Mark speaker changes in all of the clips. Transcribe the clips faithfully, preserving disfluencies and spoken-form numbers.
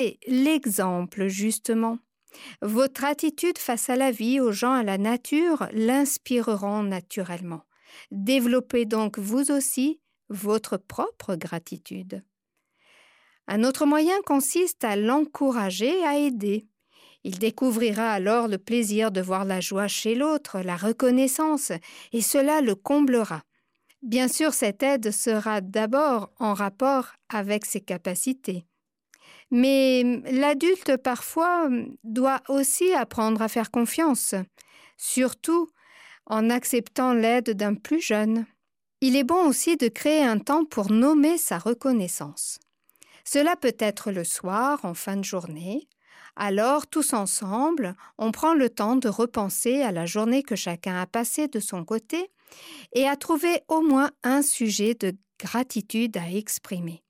Speaker 1: Et l'exemple, justement. Votre attitude face à la vie, aux gens, à la nature, l'inspireront naturellement. Développez donc vous aussi votre propre gratitude. Un autre moyen consiste à l'encourager à aider. Il découvrira alors le plaisir de voir la joie chez l'autre, la reconnaissance, et cela le comblera. Bien sûr, cette aide sera d'abord en rapport avec ses capacités. Mais l'adulte, parfois, doit aussi apprendre à faire confiance, surtout en acceptant l'aide d'un plus jeune. Il est bon aussi de créer un temps pour nommer sa reconnaissance. Cela peut être le soir, en fin de journée. Alors, tous ensemble, on prend le temps de repenser à la journée que chacun a passée de son côté et à trouver au moins un sujet de gratitude à exprimer.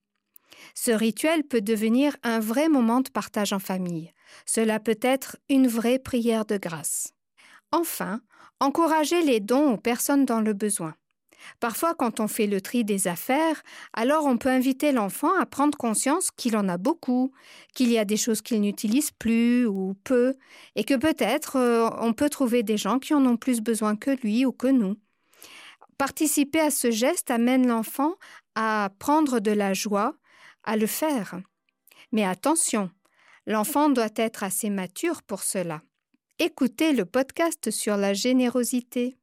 Speaker 1: Ce rituel peut devenir un vrai moment de partage en famille. Cela peut être une vraie prière de grâce. Enfin, encouragez les dons aux personnes dans le besoin. Parfois, quand on fait le tri des affaires, alors on peut inviter l'enfant à prendre conscience qu'il en a beaucoup, qu'il y a des choses qu'il n'utilise plus ou peu, et que peut-être euh, on peut trouver des gens qui en ont plus besoin que lui ou que nous. Participer à ce geste amène l'enfant à prendre de la joie, à le faire. Mais attention, l'enfant doit être assez mature pour cela. Écoutez le podcast sur la générosité.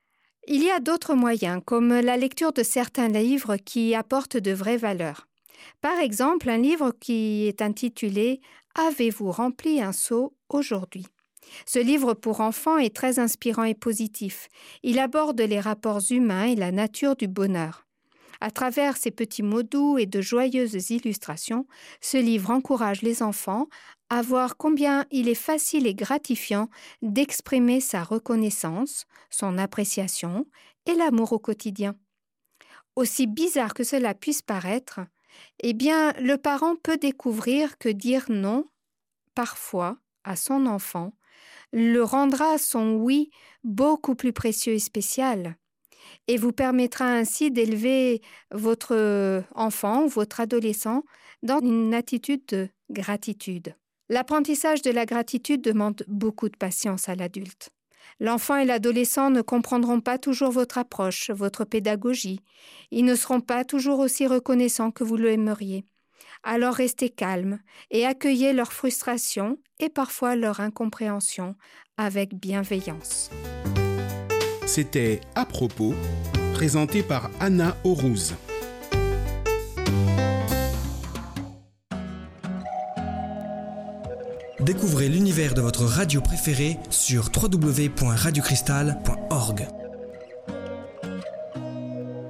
Speaker 1: Il y a d'autres moyens, comme la lecture de certains livres qui apportent de vraies valeurs. Par exemple, un livre qui est intitulé « Avez-vous rempli un seau aujourd'hui ?» Ce livre pour enfants est très inspirant et positif. Il aborde les rapports humains et la nature du bonheur. À travers ces petits mots doux et de joyeuses illustrations, ce livre encourage les enfants à voir combien il est facile et gratifiant d'exprimer sa reconnaissance, son appréciation et l'amour au quotidien. Aussi bizarre que cela puisse paraître, eh bien, le parent peut découvrir que dire non, parfois, à son enfant, le rendra son oui beaucoup plus précieux et spécial, et vous permettra ainsi d'élever votre enfant ou votre adolescent dans une attitude de gratitude. L'apprentissage de la gratitude demande beaucoup de patience à l'adulte. L'enfant et l'adolescent ne comprendront pas toujours votre approche, votre pédagogie. Ils ne seront pas toujours aussi reconnaissants que vous l'aimeriez. Alors restez calme et accueillez leur frustration et parfois leur incompréhension avec bienveillance.
Speaker 2: C'était À propos, présenté par Anna Aurouz.
Speaker 3: Découvrez l'univers de votre radio préférée sur w w w point radio cristal point org.